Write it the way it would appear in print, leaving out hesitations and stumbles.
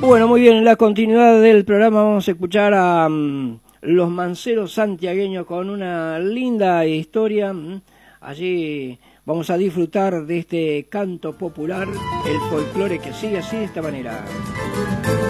Bueno, muy bien, en la continuidad del programa vamos a escuchar a los manceros santiagueños con una linda historia. Allí vamos a disfrutar de este canto popular, el folclore que sigue así de esta manera.